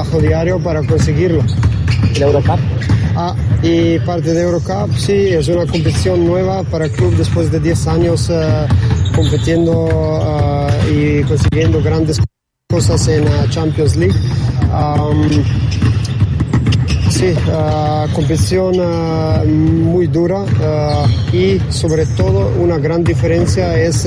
trabajo diario para conseguirlo. ¿Y la Eurocup? Y parte de Eurocup, sí, es una competición nueva para el club después de 10 años compitiendo y consiguiendo grandes cosas en Champions League. Sí, competición muy dura y sobre todo una gran diferencia es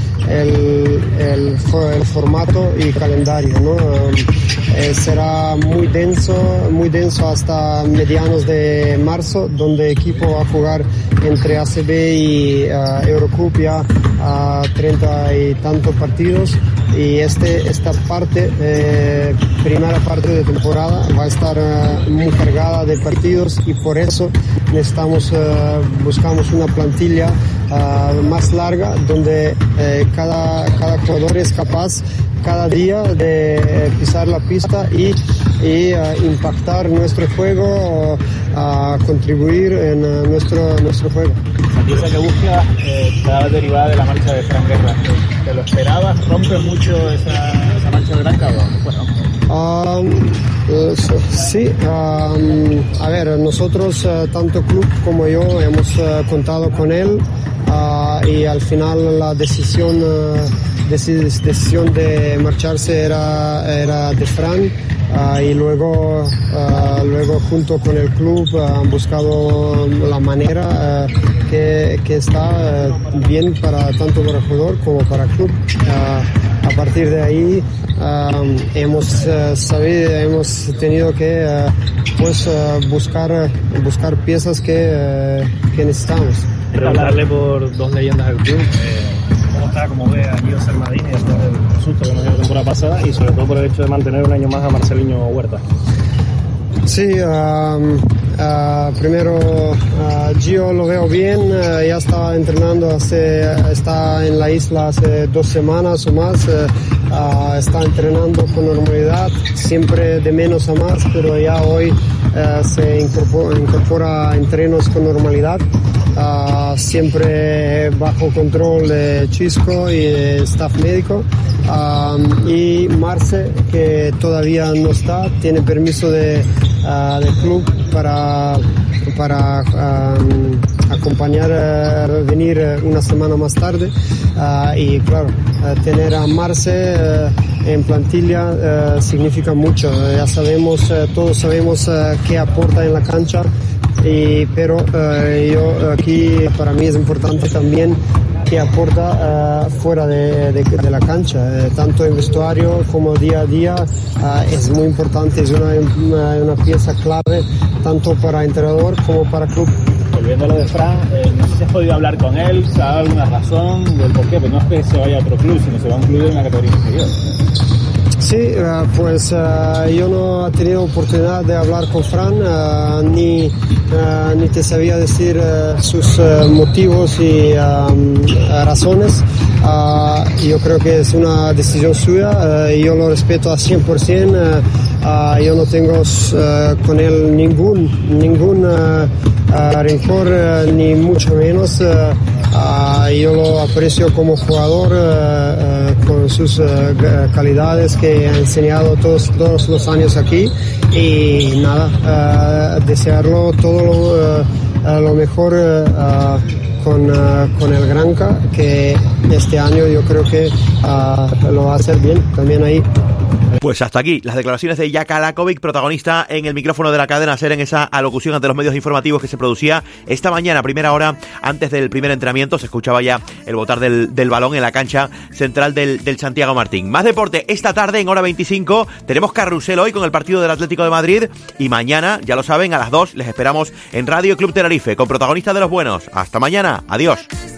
el formato y calendario, ¿no? Será muy denso hasta medianos de marzo, donde el equipo va a jugar entre ACB y Eurocup ya a 30 y tantos partidos, y esta parte, primera parte de temporada va a estar muy cargada de partidos, y por eso buscamos una plantilla más larga, donde cada jugador es capaz cada día de pisar la pista y impactar nuestro juego, contribuir en nuestro juego. La pieza que buscas está derivada de la marcha de Fran Guerra. ¿Te lo esperabas? ¿Rompe mucho esa marcha de Branca o bueno? Sí, a ver, nosotros, tanto club como yo, hemos contado con él, y al final la decisión de marcharse era de Fran, y luego junto con el club han buscado la manera que está bien tanto para el jugador como para el club. A partir de ahí hemos tenido que buscar piezas que necesitamos. Preguntarle por dos leyendas del club. ¿Cómo está? ¿Cómo ve a Guido Sermadini después del susto que nos dio la temporada pasada, y sobre todo por el hecho de mantener un año más a Marceliño Huerta? Sí, primero Gio lo veo bien, ya está entrenando, está en la isla hace 2 semanas o más, está entrenando con normalidad, siempre de menos a más, pero ya hoy se incorpora a entrenos con normalidad. Siempre bajo control de Chisco y de staff médico, y Marce, que todavía no está, tiene permiso del club para acompañar, venir una semana más tarde, y claro, tener a Marce en plantilla significa mucho. Ya sabemos, todos sabemos qué aporta en la cancha. Pero yo aquí, para mí es importante también que aporta fuera de la cancha, tanto en vestuario como día a día. Es muy importante, es una pieza clave tanto para entrenador como para club. Volviendo a lo de Fran, no sé si has podido hablar con él, ¿sabe alguna razón del por qué? Pero no es que se vaya a otro club, sino se va a un club de una categoría inferior. Sí, pues yo no he tenido oportunidad de hablar con Fran, ni te sabía decir sus motivos y razones. Yo creo que es una decisión suya, y yo lo respeto a 100%. Yo no tengo con él ningún rencor, ni mucho menos. Yo lo aprecio como jugador, con sus calidades que ha enseñado todos los años aquí, y nada, desearlo todo lo mejor con el Granca, que este año yo creo que lo va a hacer bien también ahí. Pues hasta aquí las declaraciones de Jaka Lakovic, protagonista en el micrófono de la cadena SER en esa alocución ante los medios informativos que se producía esta mañana, primera hora antes del primer entrenamiento. Se escuchaba ya el botar del balón en la cancha central del Santiago Martín. Más deporte esta tarde en hora 25. Tenemos carrusel hoy con el partido del Atlético de Madrid, y mañana, ya lo saben, a las 2 les esperamos en Radio Club Tenerife con protagonistas de los buenos. Hasta mañana, adiós.